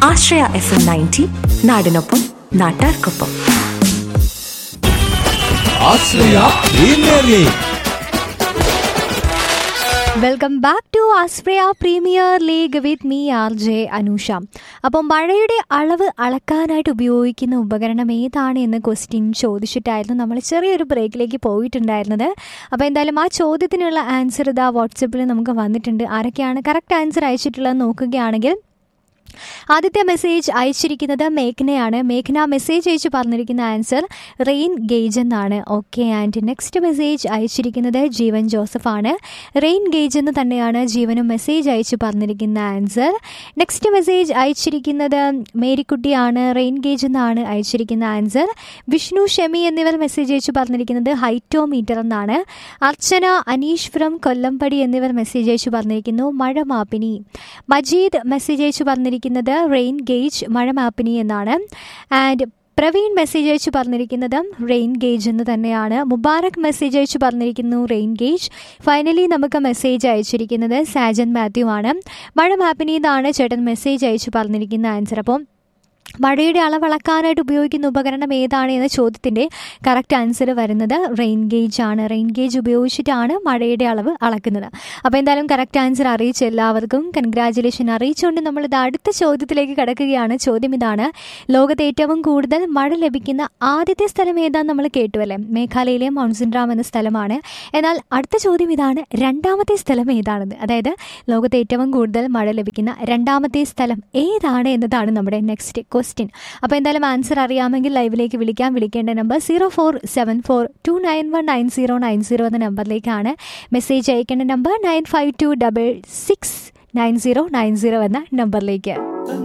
ആശ്രയ FM 90 നാടിനൊപ്പം നാട്ടാർക്കൊപ്പം. Welcome back to Ashraya premier league with me RJ Anusha. അപ്പോൾ മഴയുടെ അളവ് അളക്കാനായിട്ട് ഉപയോഗിക്കുന്ന ഉപകരണം ഏതാണ് എന്ന് ക്വസ്റ്റ്യൻ ചോദിച്ചിട്ടായിരുന്നു നമ്മൾ ചെറിയൊരു ബ്രേക്കിലേക്ക് പോയിട്ടുണ്ടായിരുന്നത്. അപ്പോൾ എന്തായാലും ആ ചോദ്യത്തിനുള്ള ആൻസർ ഇതാ വാട്സപ്പിൽ നമുക്ക് വന്നിട്ടുണ്ട്. ആരൊക്കെയാണ് കറക്റ്റ് ആൻസർ അയച്ചിട്ടുള്ളത് നോക്കുകയാണെങ്കിൽ, ആദ്യത്തെ മെസ്സേജ് അയച്ചിരിക്കുന്നത് മേഘ്നയാണ്. മേഘ്ന മെസ്സേജ് അയച്ച് പറഞ്ഞിരിക്കുന്ന ആൻസർ റെയിൻ ഗേജ് എന്നാണ്. ഓക്കെ. ആൻഡ് നെക്സ്റ്റ് മെസ്സേജ് അയച്ചിരിക്കുന്നത് ജീവൻ ജോസഫാണ്. റെയിൻ ഗേജ് എന്ന് തന്നെയാണ് ജീവനും മെസ്സേജ് അയച്ച് പറഞ്ഞിരിക്കുന്ന ആൻസർ. നെക്സ്റ്റ് മെസ്സേജ് അയച്ചിരിക്കുന്നത് മേരിക്കുട്ടിയാണ്. റെയിൻ ഗേജ് എന്നാണ് അയച്ചിരിക്കുന്ന ആൻസർ. വിഷ്ണു ഷെമി എന്നിവർ മെസ്സേജ് അയച്ച് പറഞ്ഞിരിക്കുന്നത് ഹൈറ്റോമീറ്റർ എന്നാണ്. അർച്ചന അനീഷ് ഫ്രം കൊല്ലംപടി എന്നിവർ മെസ്സേജ് അയച്ച് പറഞ്ഞിരിക്കുന്നു മഴ മാപ്പിനി. മജീദ് മെസ്സേജ് അയച്ച് പറഞ്ഞിരിക്കുന്നത് റെയിൻ ഗേജ് മഴ മാപ്പിനി എന്നാണ്. ആൻഡ് പ്രവീൺ മെസ്സേജ് അയച്ച് പറഞ്ഞിരിക്കുന്നത് റെയിൻ ഗേജ് എന്ന് തന്നെയാണ്. മുബാറക് മെസ്സേജ് അയച്ച് പറഞ്ഞിരിക്കുന്നു റെയിൻ ഗേജ്. ഫൈനലി നമുക്ക് മെസ്സേജ് അയച്ചിരിക്കുന്നത് സാജൻ മാത്യു ആണ്. മഴ മാപ്പിനി എന്നാണ് ചേട്ടൻ മെസ്സേജ് അയച്ച് പറഞ്ഞിരിക്കുന്ന ആൻസർ. അപ്പം മഴയുടെ അളവളക്കാനായിട്ട് ഉപയോഗിക്കുന്ന ഉപകരണം ഏതാണ് എന്ന ചോദ്യത്തിൻ്റെ കറക്റ്റ് ആൻസർ വരുന്നത് റെയിൻ ഗേജ് ആണ്. റെയിൻ ഗേജ് ഉപയോഗിച്ചിട്ടാണ് മഴയുടെ അളവ് അളക്കുന്നത്. അപ്പോൾ എന്തായാലും കറക്റ്റ് ആൻസർ അറിയിച്ച എല്ലാവർക്കും കൺഗ്രാജുലേഷൻ അറിയിച്ചുകൊണ്ട് നമ്മളിത് അടുത്ത ചോദ്യത്തിലേക്ക് കടക്കുകയാണ്. ചോദ്യം ഇതാണ്: ലോകത്തെ ഏറ്റവും കൂടുതൽ മഴ ലഭിക്കുന്ന ആദ്യത്തെ സ്ഥലം ഏതാണെന്ന് നമ്മൾ കേട്ടു അല്ലേ? മേഘാലയയിലെ മൗൺസിൻറാം എന്ന സ്ഥലമാണ്. എന്നാൽ അടുത്ത ചോദ്യം ഇതാണ്: രണ്ടാമത്തെ സ്ഥലം ഏതാണെന്ന്. അതായത് ലോകത്തെ ഏറ്റവും കൂടുതൽ മഴ ലഭിക്കുന്ന രണ്ടാമത്തെ സ്ഥലം ഏതാണ് എന്നതാണ് നമ്മുടെ നെക്സ്റ്റ് ക്വസ്റ്റ്യൻ. അപ്പോൾ എന്തായാലും ആൻസർ അറിയാമെങ്കിൽ ലൈവിലേക്ക് വിളിക്കാം. വിളിക്കേണ്ട നമ്പർ 0474291990 എന്ന നമ്പറിലേക്കാണ്. മെസ്സേജ് അയക്കേണ്ട നമ്പർ 9526699090 എന്ന നമ്പറിലേക്ക്.